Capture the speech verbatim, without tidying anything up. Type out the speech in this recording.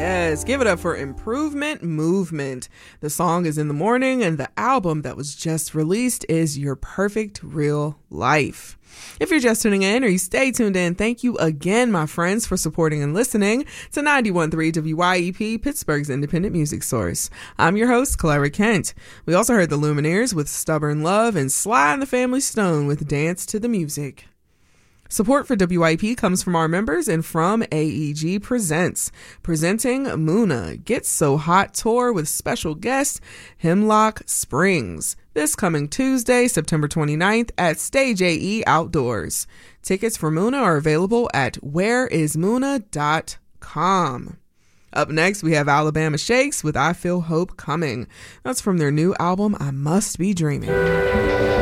Yes, give it up for Improvement Movement. The song is In the Morning, and the album that was just released is Your Perfect Real Life. If you're just tuning in or you stay tuned in, thank you again, my friends, for supporting and listening to ninety-one point three W Y E P, Pittsburgh's independent music source. I'm your host, Clara Kent. We also heard the Lumineers with Stubborn Love and Sly and the Family Stone with Dance to the Music. Support for W Y P comes from our members and from A E G Presents, presenting Muna Gets So Hot Tour with special guest Hemlock Springs this coming Tuesday, September twenty-ninth at Stage A E Outdoors. Tickets for Muna are available at where is muna dot com. Up next, we have Alabama Shakes with I Feel Hope Coming. That's from their new album, I Must Be Dreaming.